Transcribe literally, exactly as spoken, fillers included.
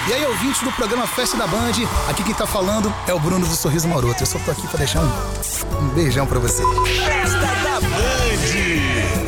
E aí, ouvintes do programa Festa da Band, aqui quem tá falando é o Bruno do Sorriso Maroto. Eu só tô aqui pra deixar um, um beijão pra vocês. Festa da Band.